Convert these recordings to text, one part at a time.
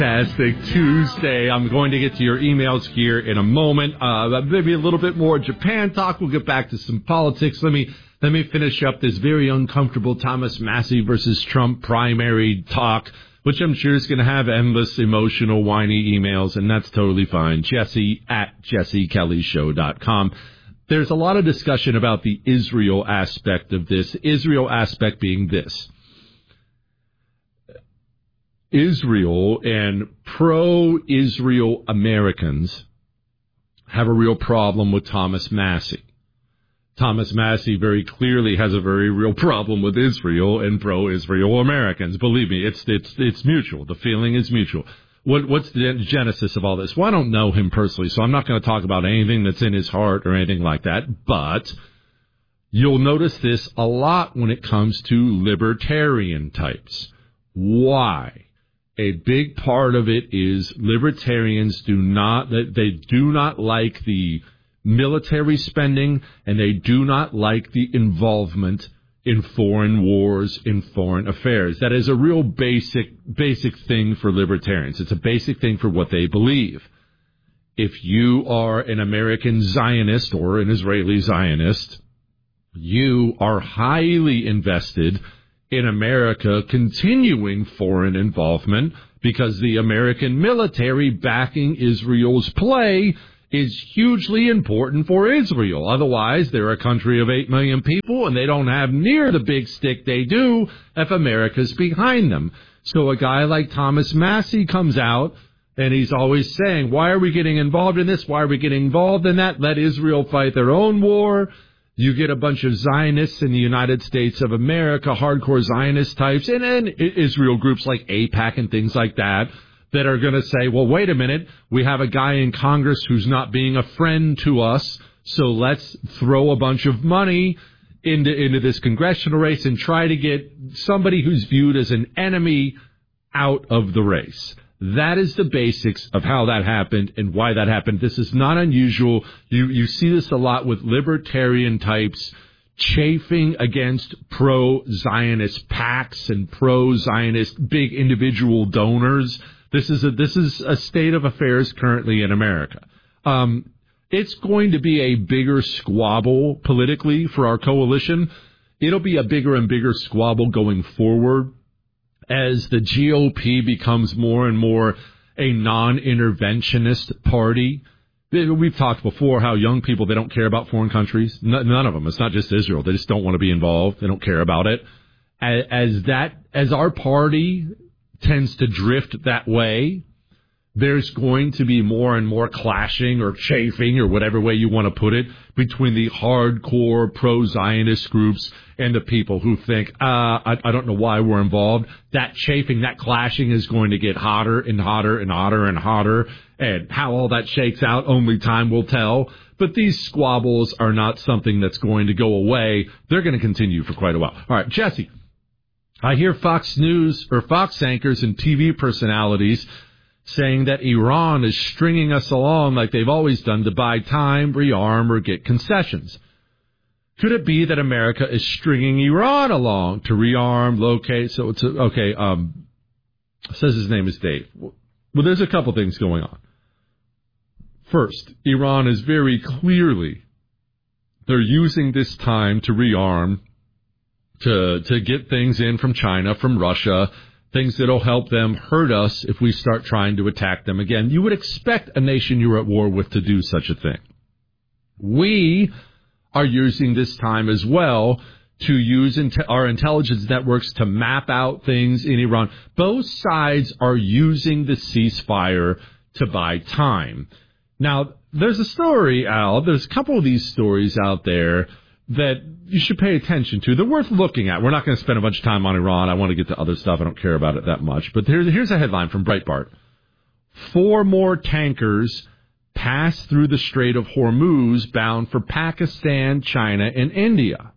Fantastic Tuesday. I'm going to get to your emails here in a moment. Maybe a little bit more Japan talk. We'll get back to some politics. Let me finish up this very uncomfortable Thomas Massie versus Trump primary talk, which I'm sure is going to have endless emotional, whiny emails, and that's totally fine. Jesse at jessekellyshow.com. There's a lot of discussion about the Israel aspect of this. Israel aspect being this. Israel and pro-Israel Americans have a real problem with Thomas Massie. Thomas Massie very clearly has a very real problem with Israel and pro-Israel Americans. Believe me, it's mutual. The feeling is mutual. What's the genesis of all this? Well, I don't know him personally, so I'm not going to talk about anything that's in his heart or anything like that. But you'll notice this a lot when it comes to libertarian types. Why? A big part of it is libertarians do not like the military spending, and they do not like the involvement in foreign wars, in foreign affairs. That is a real basic thing for libertarians. It's a basic thing for what they believe. If you are an American Zionist or an Israeli Zionist, you are highly invested in America continuing foreign involvement because the American military backing Israel's play is hugely important for Israel. Otherwise, they're a country of 8 million people, and they don't have near the big stick they do if America's behind them. So a guy like Thomas Massie comes out, and he's always saying, why are we getting involved in this? Why are we getting involved in that? Let Israel fight their own war. You get a bunch of Zionists in the United States of America, hardcore Zionist types, and then Israel groups like AIPAC and things like that are going to say, well, wait a minute, we have a guy in Congress who's not being a friend to us, so let's throw a bunch of money into this congressional race and try to get somebody who's viewed as an enemy out of the race. That is the basics of how that happened and why that happened. This is not unusual. You see this a lot with libertarian types chafing against pro-Zionist PACs and pro-Zionist big individual donors. This is a state of affairs currently in America. It's going to be a bigger squabble politically for our coalition. It'll be a bigger and bigger squabble going forward as the GOP becomes more and more a non-interventionist party. We've talked before how young people, they don't care about foreign countries. None of them. It's not just Israel. They just don't want to be involved. They don't care about it. As our party tends to drift that way, there's going to be more and more clashing or chafing or whatever way you want to put it between the hardcore pro-Zionist groups and the people who think, I don't know why we're involved. That chafing, that clashing is going to get hotter and hotter and hotter and hotter. And how all that shakes out, only time will tell. But these squabbles are not something that's going to go away. They're going to continue for quite a while. All right, Jesse, I hear Fox News or Fox anchors and TV personalities saying that Iran is stringing us along like they've always done to buy time, rearm, or get concessions. Could it be that America is stringing Iran along to rearm, locate? So it's okay. Says his name is Dave. Well, there's a couple things going on. First, Iran is very clearly, they're using this time to rearm, to get things in from China, from Russia, things that will help them hurt us if we start trying to attack them again. You would expect a nation you're at war with to do such a thing. We are using this time as well to use our intelligence networks to map out things in Iran. Both sides are using the ceasefire to buy time. Now, there's a story, Al, there's a couple of these stories out there that you should pay attention to. They're worth looking at. We're not going to spend a bunch of time on Iran. I want to get to other stuff. I don't care about it that much. But here's a headline from Breitbart. 4 more tankers pass through the Strait of Hormuz bound for Pakistan, China, and India.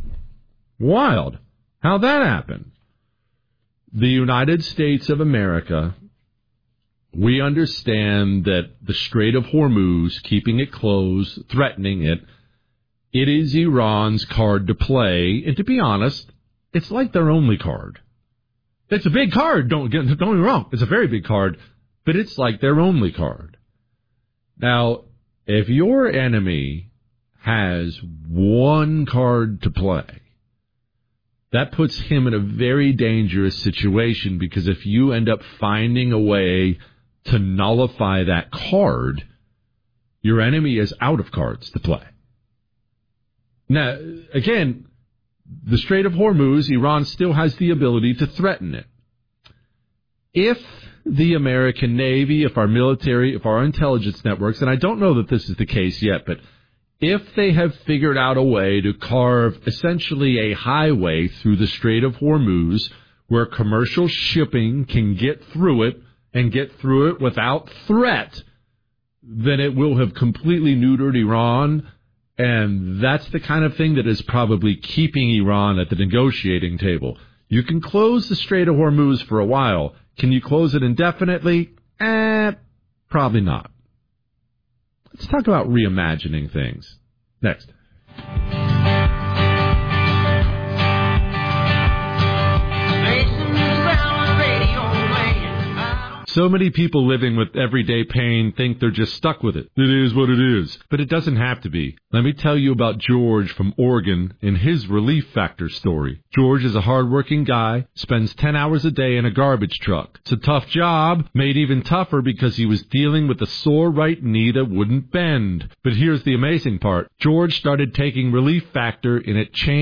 Wild. How'd that happen? The United States of America, we understand that the Strait of Hormuz, keeping it closed, threatening it, it is Iran's card to play, and to be honest, it's like their only card. It's a big card, don't get me wrong. It's a very big card. but it's like their only card. Now, if your enemy has one card to play, that puts him in a very dangerous situation, because if you end up finding a way to nullify that card, your enemy is out of cards to play. Now, again, the Strait of Hormuz, Iran still has the ability to threaten it. If the American Navy, if our military, if our intelligence networks, and I don't know that this is the case yet, but if they have figured out a way to carve essentially a highway through the Strait of Hormuz where commercial shipping can get through it and get through it without threat, then it will have completely neutered Iran. And that's the kind of thing that is probably keeping Iran at the negotiating table. You can close the Strait of Hormuz for a while. Can you close it indefinitely? Probably not. Let's talk about reimagining things. Next. So many people living with everyday pain think they're just stuck with it. It is what it is. But it doesn't have to be. Let me tell you about George from Oregon and his Relief Factor story. George is a hardworking guy, spends 10 hours a day in a garbage truck. It's a tough job, made even tougher because he was dealing with a sore right knee that wouldn't bend. But here's the amazing part. George started taking Relief Factor and it changed